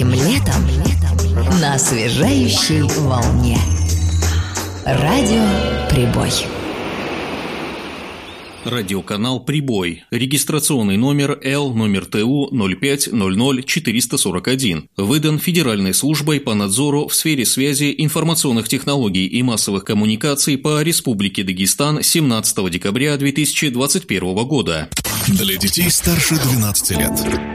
жарким летом на освежающей волне. Радио Прибой. Радиоканал «Прибой». Регистрационный номер Л номер ТУ 0500441. Выдан Федеральной службой по надзору в сфере связи, информационных технологий и массовых коммуникаций по Республике Дагестан 17 декабря 2021 года. Для детей старше 12 лет.